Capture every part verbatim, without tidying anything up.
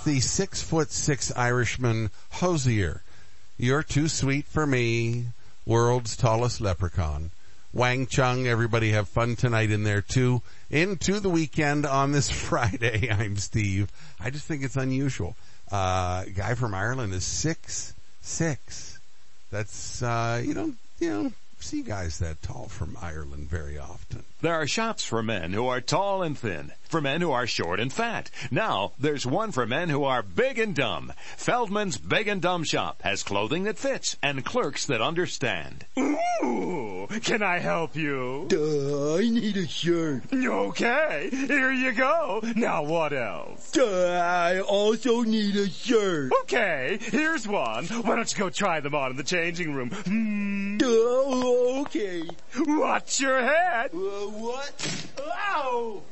the six foot six Irishman Hosier. You're too sweet for me, world's tallest leprechaun. Wang Chung, everybody have fun tonight in there too. Into the weekend on this Friday. I'm Steve. I just think it's unusual. Uh, guy from Ireland is six six. That's, uh, you don't, you don't see guys that tall from Ireland very often. There are shops for men who are tall and thin, for men who are short and fat. Now, there's one for men who are big and dumb. Feldman's Big and Dumb Shop has clothing that fits and clerks that understand. Ooh, can I help you? Duh, I need a shirt. Okay, here you go. Now what else? Duh, I also need a shirt. Okay, here's one. Why don't you go try them on in the changing room? Hmm. Duh, okay. Watch your head. Uh, what? Ow!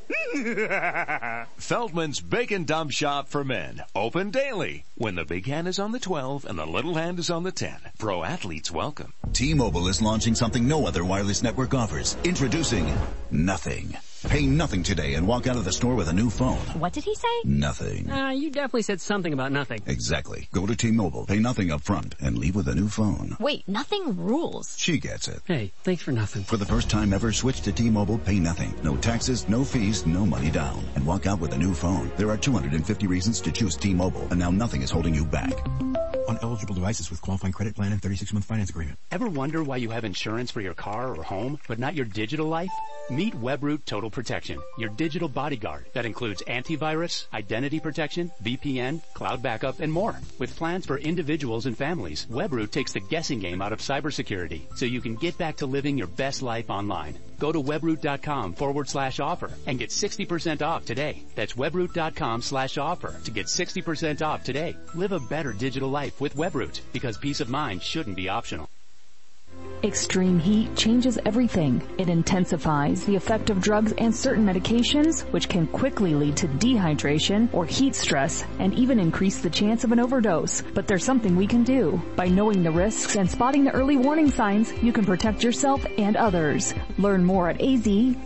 Feldman's Big and Dumb Shop for men. Open daily. When the big hand is on the twelve and the little hand is on the ten. Pro athletes welcome. T-Mobile is launching something no other wireless network offers. Introducing Nothing. Pay nothing today and walk out of the store with a new phone. What did he say? Nothing. Uh, you definitely said something about nothing. Exactly. Go to T-Mobile, pay nothing up front, and leave with a new phone. Wait, nothing rules. She gets it. Hey, thanks for nothing. For the first time ever, switch to T-Mobile, pay nothing. No taxes, no fees, no money down. And walk out with a new phone. There are two hundred fifty reasons to choose T-Mobile, and now nothing is holding you back. On eligible devices with qualifying credit plan and thirty-six month finance agreement. Ever wonder why you have insurance for your car or home, but not your digital life? Meet Webroot Total Protection, your digital bodyguard that includes antivirus, identity protection, V P N, cloud backup, and more. With plans for individuals and families, Webroot takes the guessing game out of cybersecurity so you can get back to living your best life online. Go to webroot.com forward slash offer and get sixty percent off today. That's webroot.com slash offer to get sixty percent off today. Live a better digital life with Webroot because peace of mind shouldn't be optional. Extreme heat changes everything. It intensifies the effect of drugs and certain medications, which can quickly lead to dehydration or heat stress and even increase the chance of an overdose. But there's something we can do. By knowing the risks and spotting the early warning signs, you can protect yourself and others. Learn more at azdhs.gov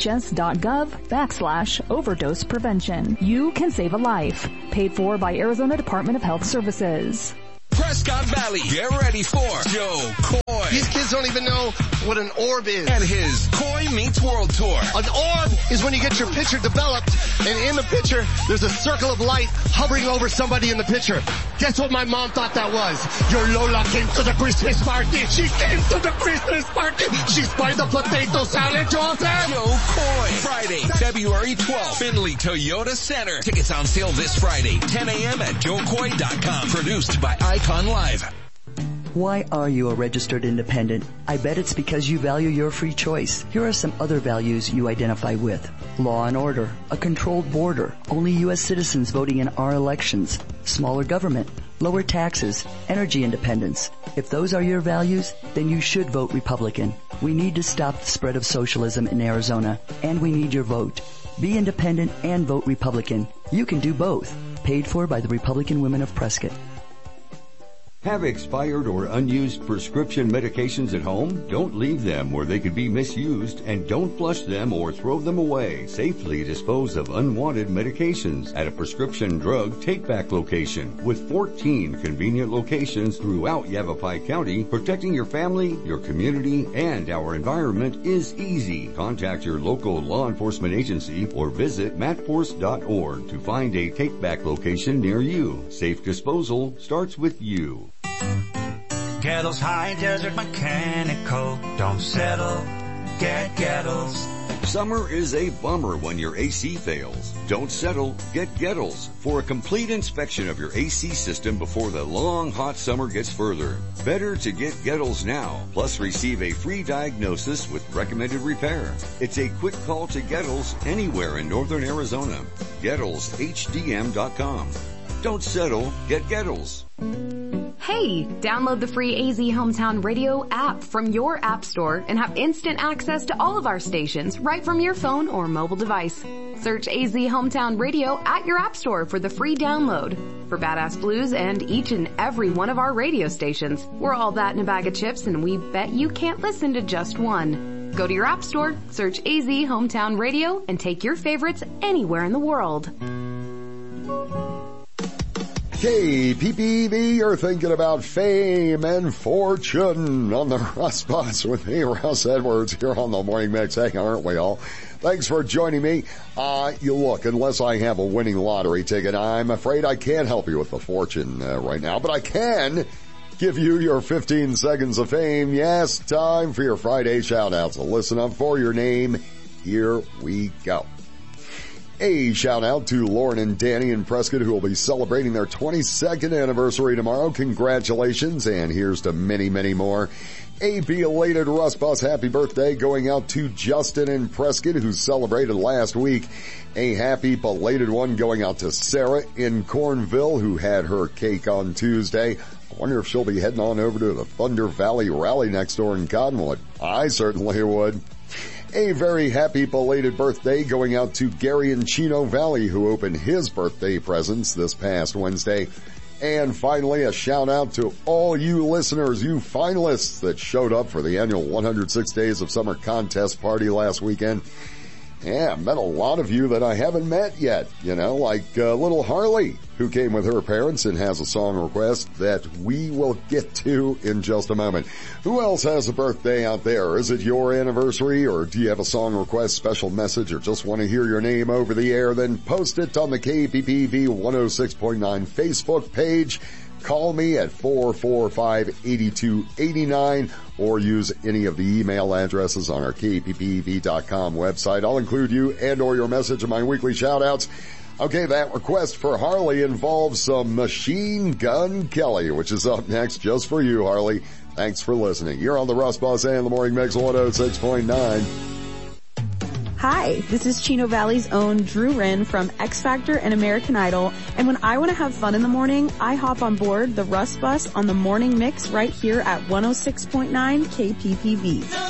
backslash overdose prevention. You can save a life. Paid for by Arizona Department of Health Services. Prescott Valley, get ready for Joe Coy. These kids don't even know what an orb is. And his Coy Meets World Tour. An orb is when you get your picture developed, and in the picture, there's a circle of light hovering over somebody in the picture. Guess what my mom thought that was? Your Lola came to the Christmas party. She came to the Christmas party. She spied the potato salad, Joseph. Joe Coy. Friday, February twelfth, Findlay Toyota Center. Tickets on sale this Friday, ten a.m. at joe coy dot com. Produced by Icon Live. Why are you a registered independent? I bet it's because you value your free choice. Here are some other values you identify with. Law and order, a controlled border, only U S citizens voting in our elections, smaller government, lower taxes, energy independence. If those are your values, then you should vote Republican. We need to stop the spread of socialism in Arizona, and we need your vote. Be independent and vote Republican. You can do both. Paid for by the Republican Women of Prescott. Have expired or unused prescription medications at home? Don't leave them where they could be misused, and don't flush them or throw them away. Safely dispose of unwanted medications at a prescription drug take-back location. With fourteen convenient locations throughout Yavapai County, protecting your family, your community, and our environment is easy. Contact your local law enforcement agency or visit matforce dot org to find a take-back location near you. Safe disposal starts with you. Gettles High Desert Mechanical. Don't settle. Get Gettles. Summer is a bummer when your A C fails. Don't settle. Get Gettles for a complete inspection of your A C system before the long hot summer gets further. Better to get Gettles now, plus receive a free diagnosis with recommended repair. It's a quick call to Gettles anywhere in northern Arizona. Gettles H D M dot com. Don't settle. Get Gettles. Hey, download the free A Z Hometown Radio app from your app store and have instant access to all of our stations right from your phone or mobile device. Search A Z Hometown Radio at your app store for the free download. For Badass Blues and each and every one of our radio stations, we're all that in a bag of chips, and we bet you can't listen to just one. Go to your app store, search A Z Hometown Radio, and take your favorites anywhere in the world. K P P V, you're thinking about fame and fortune on the Russ Bus with me, Russ Edwards, here on the Morning Mix. Hey, aren't we all? Thanks for joining me. Uh, you look, unless I have a winning lottery ticket, I'm afraid I can't help you with the fortune uh, right now, but I can give you your fifteen seconds of fame. Yes, time for your Friday shout-out. So listen up for your name. Here we go. A shout-out to Lauren and Danny in Prescott, who will be celebrating their twenty-second anniversary tomorrow. Congratulations, and here's to many, many more. A belated Russ Bus happy birthday going out to Justin in Prescott, who celebrated last week. A happy belated one going out to Sarah in Cornville, who had her cake on Tuesday. I wonder if she'll be heading on over to the Thunder Valley Rally next door in Cottonwood. I certainly would. A very happy belated birthday going out to Gary in Chino Valley, who opened his birthday presents this past Wednesday. And finally, a shout out to all you listeners, you finalists that showed up for the annual one hundred six Days of Summer contest party last weekend. Yeah, I met a lot of you that I haven't met yet, you know, like uh, little Harley, who came with her parents and has a song request that we will get to in just a moment. Who else has a birthday out there? Is it your anniversary, or do you have a song request, special message, or just want to hear your name over the air? Then post it on the K P P V one oh six point nine Facebook page. Call me at four four five, eight two eight nine or use any of the email addresses on our K P P V dot com website. I'll include you and or your message in my weekly shout-outs. Okay, that request for Harley involves some Machine Gun Kelly, which is up next just for you, Harley. Thanks for listening. You're on the Russ Bus and the Morning Mix one oh six point nine. Hi, this is Chino Valley's own Drew Wren from X Factor and American Idol, and when I want to have fun in the morning, I hop on board the Russ Bus on the Morning Mix right here at one oh six point nine K P P V.